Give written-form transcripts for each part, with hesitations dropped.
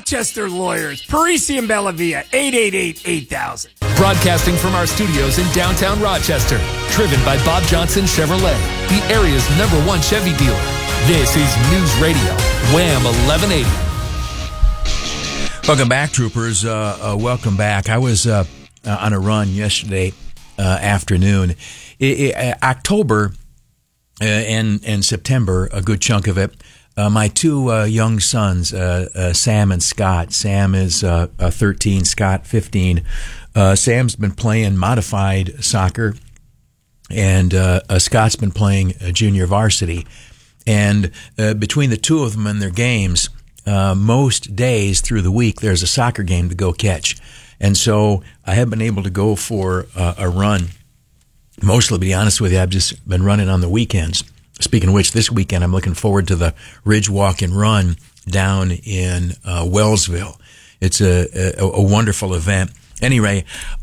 Rochester Lawyers. Parisi and Bellavia, 888-8000. Broadcasting from our studios in downtown Rochester. Driven by Bob Johnson Chevrolet, the area's #1 Chevy dealer. This is News Radio, Wham 1180. Welcome back, troopers. Welcome back. I was on a run yesterday afternoon. October and September, a good chunk of it. My two young sons, Sam and Scott. Sam is 13, Scott 15. Sam's been playing modified soccer, and Scott's been playing junior varsity. And between the two of them and their games, most days through the week, there's a soccer game to go catch. And so I have been able to go for a run. Mostly, to be honest with you, I've just been running on the weekends. Speaking of which, this weekend I'm looking forward to the Ridge Walk and Run down in Wellsville. It's a wonderful event. Anyway,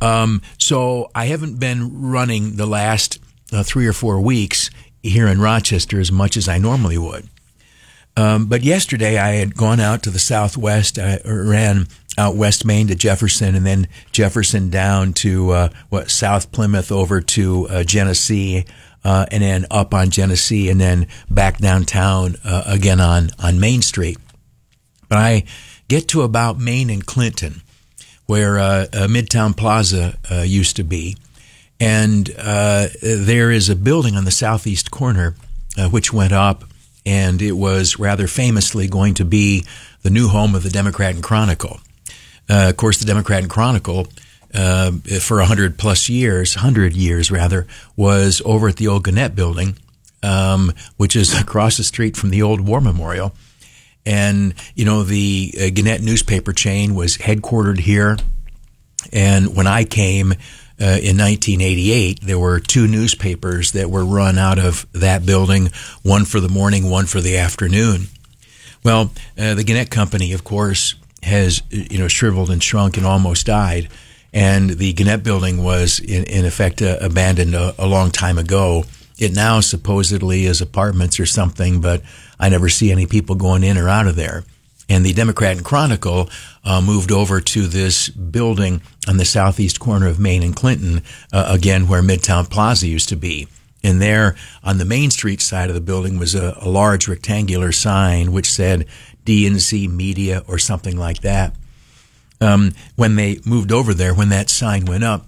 so I haven't been running the last 3 or 4 weeks here in Rochester as much as I normally would. But yesterday I had gone out to the southwest. I ran out West Main to Jefferson, and then Jefferson down to South Plymouth over to Genesee, and then up on Genesee, and then back downtown again on Main Street. But I get to about Main and Clinton, where Midtown Plaza used to be, and there is a building on the southeast corner which went up, and it was rather famously going to be the new home of the Democrat and Chronicle. Of course, the Democrat and Chronicle, for 100 years, was over at the old Gannett building, which is across the street from the old War Memorial. And, you know, the Gannett newspaper chain was headquartered here. And when I came in 1988, there were 2 newspapers that were run out of that building, one for the morning, one for the afternoon. Well, the Gannett Company, of course, has, shriveled and shrunk and almost died. And the Gannett building was, in effect, abandoned a long time ago. It now supposedly is apartments or something, but I never see any people going in or out of there. And the Democrat and Chronicle moved over to this building on the southeast corner of Main and Clinton, again, where Midtown Plaza used to be. And there, on the Main Street side of the building, was a large rectangular sign which said DNC Media or something like that. When they moved over there, when that sign went up,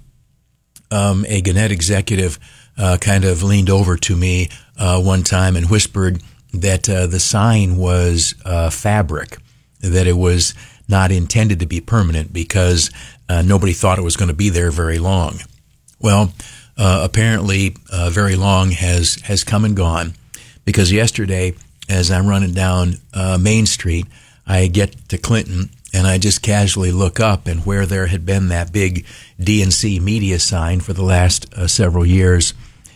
a Gannett executive kind of leaned over to me one time and whispered that the sign was fabric, that it was not intended to be permanent because nobody thought it was going to be there very long. Well, apparently very long has come and gone, because yesterday, as I'm running down Main Street, I get to Clinton, and I just casually look up, and where there had been that big DNC Media sign for the last several years,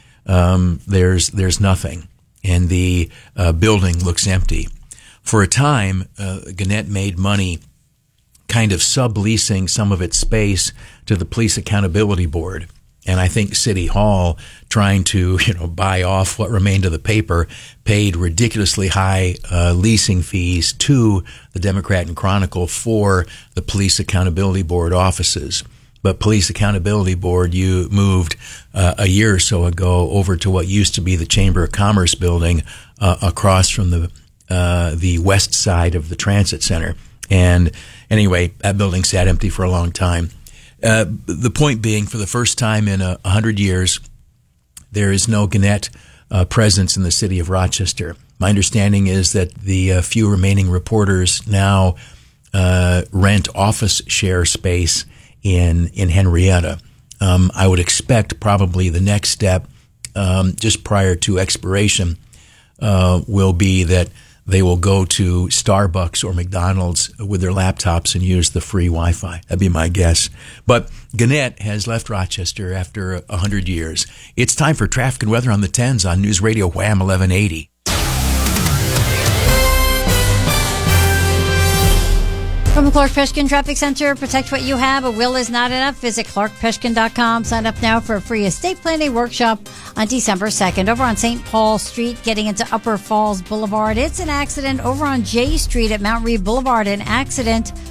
there's nothing, and the building looks empty. For a time, Gannett made money kind of subleasing some of its space to the Police Accountability Board. And I think City Hall, trying to buy off what remained of the paper, paid ridiculously high leasing fees to the Democrat and Chronicle for the Police Accountability Board offices. But Police Accountability Board, you moved a year or so ago over to what used to be the Chamber of Commerce building across from the west side of the Transit Center. And anyway, that building sat empty for a long time. The point being, for the first time in 100 years, there is no Gannett presence in the city of Rochester. My understanding is that the few remaining reporters now rent office share space in Henrietta. I would expect probably the next step, just prior to expiration, will be that they will go to Starbucks or McDonald's with their laptops and use the free Wi-Fi. That'd be my guess. But Gannett has left Rochester after 100 years. It's time for traffic and weather on the 10s on News Radio Wham 1180. From the Clark Peshkin Traffic Center, protect what you have. A will is not enough. Visit clarkpeshkin.com. Sign up now for a free estate planning workshop on December 2nd. Over on St. Paul Street, getting into Upper Falls Boulevard. It's an accident over on J Street at Mount Reed Boulevard. An accident